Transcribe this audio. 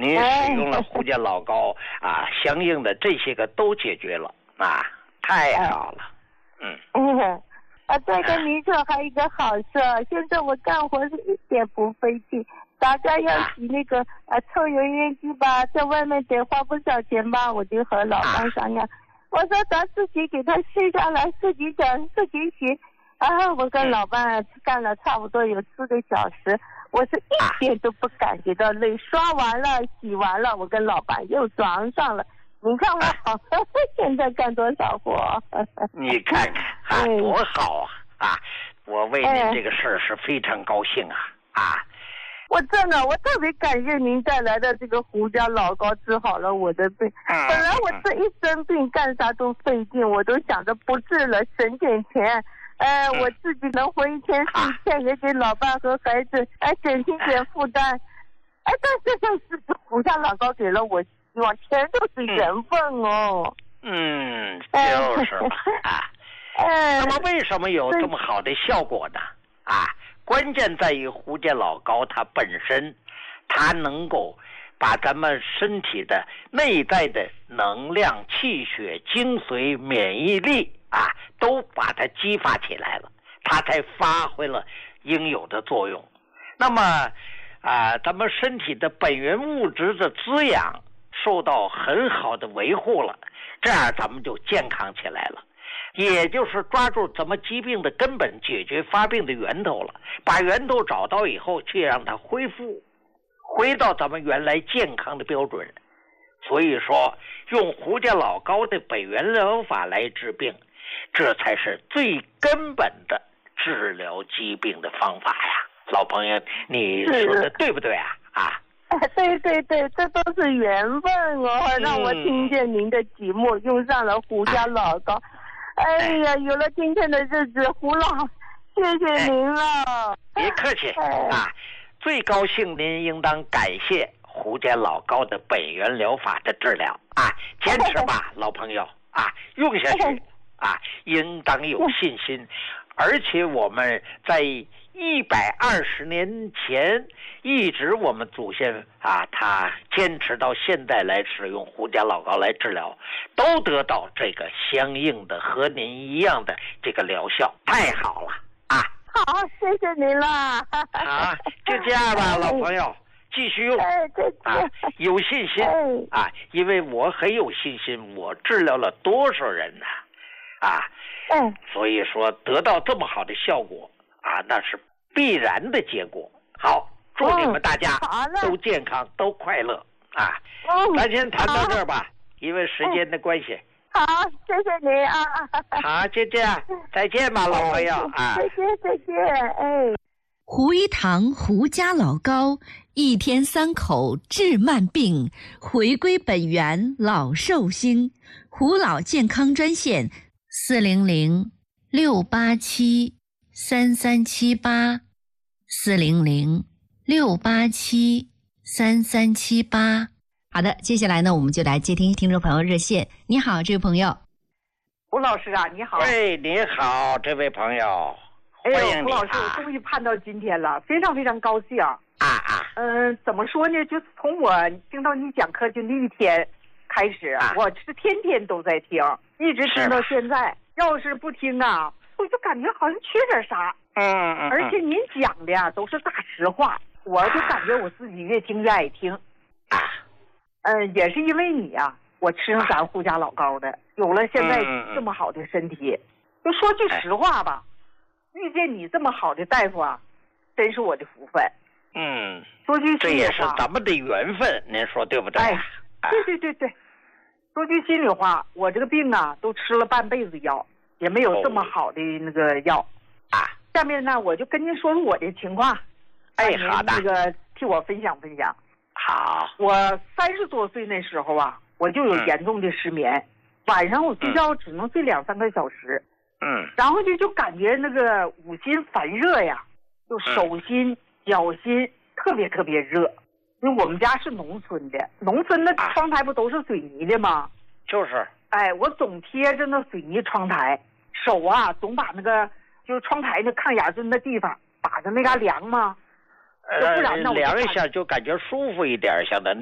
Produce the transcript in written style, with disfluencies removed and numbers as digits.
您使用了胡家老膏啊，相应的这些个都解决了啊，太好了。 再跟您说还有一个好事，现在我干活是一点不费劲。大家要洗那个抽油烟机吧，在外面得花不少钱吧，我就和老板商量，我说咱自己给他卸下来，自己整自己洗。我跟老板干了差不多有4个小时，我是一点都不感觉到累。刷完了洗完了，我跟老板又装上了。你看我好现在干多少活。 你看看多好啊！我为您这个事儿是非常高兴啊！ 我特别感谢您带来的这个胡家老膏治好了我的病。本来我这一生病干啥都费劲，我都想着不治了，省点钱。我自己能活1天4天，也给老伴和孩子减轻点负担。但是这是胡家老膏给了我希望，全都是缘分哦。 就是嘛那么为什么有这么好的效果呢？关键在于胡家老膏它本身，它能够把咱们身体的内在的能量、气血、精髓、免疫力都把它激发起来了，它才发挥了应有的作用。那么咱们身体的本源物质的滋养受到很好的维护了，这样咱们就健康起来了。也就是抓住咱们疾病的根本，解决发病的源头了，把源头找到以后，去让它恢复，回到咱们原来健康的标准。所以说，用胡家老膏的本源疗法来治病，这才是最根本的治疗疾病的方法呀。老朋友，你说的对不对对，这都是缘分哦，让我听见您的节目，用上了胡家老膏。有了今天的日子，胡老，谢谢您了。 别客气最高兴您应当感谢胡家老膏的本源疗法的治疗坚持吧，老朋友用下去应当有信心。而且我们在120年前一直我们祖先他坚持到现在来使用胡家老膏来治疗，都得到这个相应的和您一样的这个疗效，太好了好，谢谢您了就这样吧，老朋友，继续用有信心因为我很有信心，我治疗了多少人呢所以说得到这么好的效果那是必然的结果。好，祝你们大家都健康都快乐咱先谈到这儿吧，因为时间的关系。 好，谢谢您好，就这样，再见吧，老朋友再见胡一堂胡家老膏，1天3口治慢病，回归本源老寿星。胡老健康专线400-687-3378，400-687-3378。好的，接下来呢，我们就来接听听众朋友热线。你好，这位朋友。 胡老师你好。 你好，这位朋友，欢迎你胡老师，我终于盼到今天了，非常非常高兴怎么说呢？就从我听到你讲课就那一天开始我是天天都在听，一直听到现在。要是不听我就感觉好像缺点啥。而且您讲的都是大实话，我就感觉我自己越听越爱听。也是因为你我吃上咱胡家老膏的，有了现在这么好的身体。就说句实话吧，遇见你这么好的大夫真是我的福分。说句心里话， 这也是咱们的缘分，您说对不对？ 对。说句心里话，我这个病都吃了半辈子药，也没有这么好的那个药下面呢，我就跟您说说我的情况。 好的。 那个替我分享分享。 好。 我30多岁那时候我就有严重的失眠，晚上我睡觉只能睡2-3个小时。然后就感觉那个五心烦热呀，就手心、脚心特别特别热。因为我们家是农村的，农村的窗台不都是水泥的吗？ 就是。 我总贴着那水泥窗台，手总把那个就是窗台那炕沿子那地方把着那嘎凉嘛，不然呢凉一下就感觉舒服一点，相当